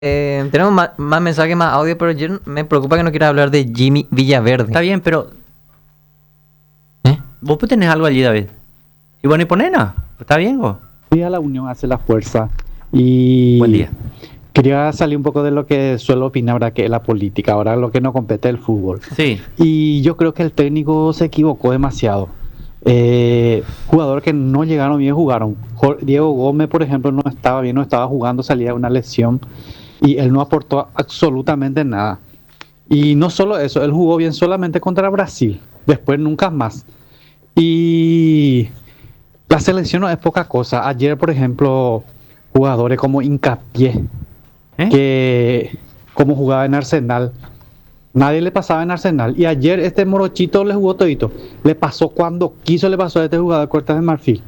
Tenemos más mensajes, más audio, pero yo me preocupa que no quieras hablar de Jimmy Villaverde. Está bien, pero ¿Eh? vos pues tenés algo allí, David. Y bueno, y poné nada. Está bien, vos. Día la unión hace la fuerza y Buen día. quería salir un poco de lo que suelo opinar ahora, que es la política, ahora lo que nos compete el fútbol. Sí. Y yo creo que el técnico se equivocó demasiado. Jugadores que no llegaron bien jugaron. Diego Gómez, por ejemplo, no estaba bien, no estaba jugando, salía de una lesión y él no aportó absolutamente nada. Y no solo eso, él jugó bien solamente contra Brasil, después nunca más. Y la selección no es poca cosa. Ayer, por ejemplo, jugadores como Hincapié, que como jugaba en Arsenal, nadie le pasaba en Arsenal. Y ayer este morochito le jugó todito. Le pasó cuando quiso, le pasó a este jugador de Costa de Marfil.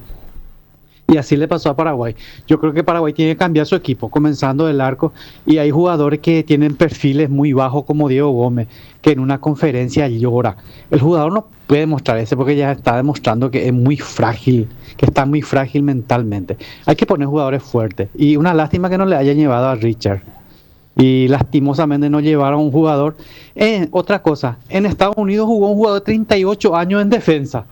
Y así le pasó a Paraguay. Yo creo que Paraguay tiene que cambiar su equipo, comenzando del arco. Y hay jugadores que tienen perfiles muy bajos, como Diego Gómez, que en una conferencia llora. El jugador no puede mostrar ese porque ya está demostrando que es muy frágil, que está muy frágil mentalmente. Hay que poner jugadores fuertes. Y una lástima que no le hayan llevado a Richard. Y lastimosamente no llevaron a un jugador. Otra cosa, en Estados Unidos jugó un jugador de 38 años en defensa.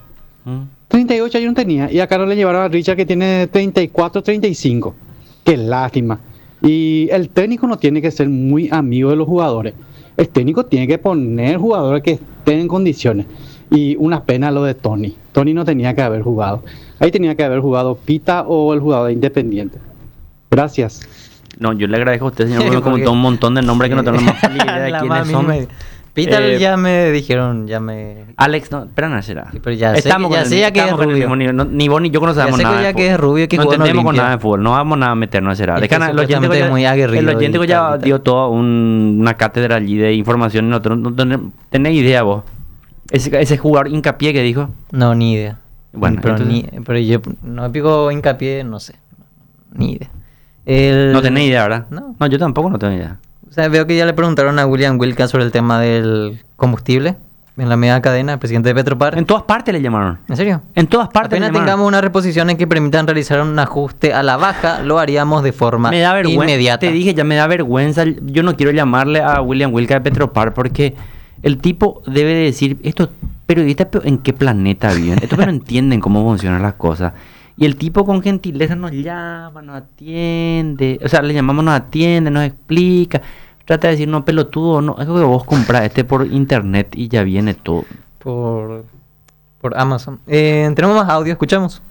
38 años tenía, y acá no le llevaron a Richard, que tiene 34, 35. Qué lástima. Y el técnico no tiene que ser muy amigo de los jugadores. El técnico tiene que poner jugadores que estén en condiciones. Y una pena lo de Tony. Tony no tenía que haber jugado. Ahí tenía que haber jugado Pita o el jugador de Independiente. Gracias. No, yo le agradezco a usted, señor, porque comentó un montón de nombres que no tengo la más idea de quiénes son. Peter ya me dijeron, Alex, no, espera, no será. Sí, pero ya sé ya que es rubio. Ni vos ni yo conocemos nada. Ya sé ya que es rubio, que no jugó en entendemos con Olimpia. nada de fútbol, no vamos a meternos, será. Es que supuestamente es muy aguerrido El oyente y ya tal. dio toda una cátedra allí de información, no tenés idea vos. Ese jugador Hincapié que dijo. No, ni idea. Bueno, pero, entonces, pero yo no pico Hincapié, no sé. Ni idea. no tenés idea, ¿verdad? No. No, yo tampoco no tengo idea. O sea, veo que ya le preguntaron a William Wilka sobre el tema del combustible en la media cadena, el presidente de Petropar. En todas partes le llamaron. ¿En serio? En todas partes Apenas le llamaron. tengamos unas reposiciones que permitan realizar un ajuste a la baja, lo haríamos de forma Me da vergüenza. inmediata. Te dije, ya me da vergüenza. Yo no quiero llamarle a William Wilka de Petropar porque el tipo debe de decir, estos periodistas, ¿en qué planeta viven? Estos no entienden cómo funcionan las cosas. Y el tipo con gentileza nos llama, nos atiende. O sea, le llamamos, nos atiende, nos explica. Trata de decir, no, pelotudo, no. Es que vos compras por internet y ya viene todo. Por Amazon. Tenemos más audio, escuchamos.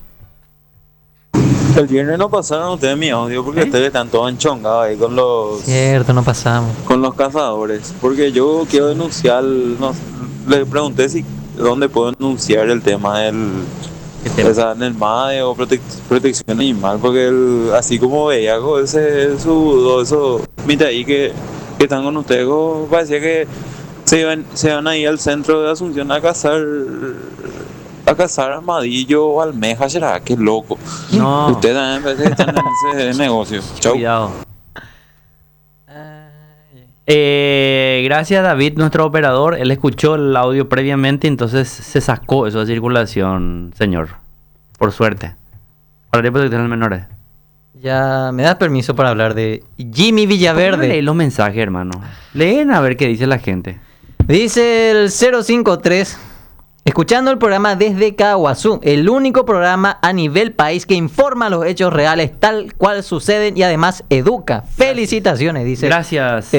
El viernes no pasaron ustedes mi audio porque ustedes están todos enchongados ahí con Cierto, no pasamos. los cazadores. Porque yo quiero denunciar, le pregunté si dónde puedo denunciar el tema del en el MADE o protección animal, porque así como veía ese eso mira ahí que están con ustedes, parecía que se van ahí al centro de Asunción a cazar armadillo o almeja, será, qué loco. No. Ustedes también parece que están en ese negocio. Chau. Cuidado. Gracias David, nuestro operador. Él escuchó el audio previamente, entonces se sacó eso de circulación, señor. Por suerte. Para la protección de los menores. Ya me das permiso para hablar de Jimmy Villaverde. Lee los mensajes, hermano. Leen a ver qué dice la gente. Dice el 053, escuchando el programa desde Caguazú, el único programa a nivel país que informa los hechos reales tal cual suceden y además educa. Felicitaciones, dice. Gracias.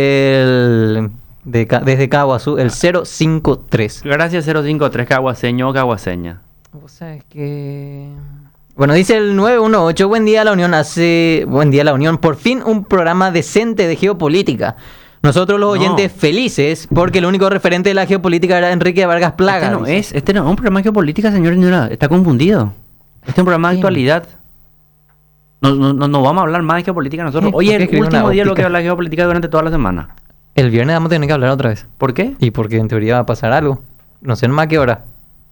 Desde Caguazú, el 053. Gracias 053, caguaseño o caguaseña. O sea, es que... Bueno, dice el 918, buen día la Unión, por fin un programa decente de geopolítica. Nosotros los oyentes felices, porque el único referente de la geopolítica era Enrique Vargas Plaga. Este no es un programa de geopolítica, señora, está confundido. Este es un programa de actualidad. No vamos a hablar más de geopolítica nosotros. Hoy es el último día lo que habla de geopolítica durante toda la semana. El viernes vamos a tener que hablar otra vez. ¿Por qué? Y porque en teoría va a pasar algo. No sé más qué hora.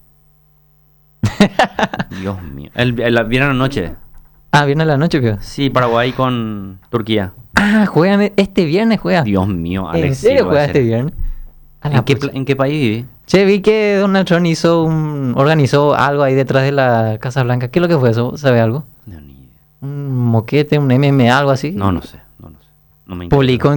Dios mío. El viernes a la noche. Ah, viernes a la noche, ¿qué? Sí, Paraguay con Turquía. Ah, juegan este viernes, juega. Dios mío, Alex. ¿En serio juega este viernes? ¿En qué país viví? Che, vi que Donald Trump organizó algo ahí detrás de la Casa Blanca. ¿Qué es lo que fue eso? ¿Sabe algo? No, ni idea. ¿Un moquete, un MMA, algo así? No sé. No me interesa. Publicó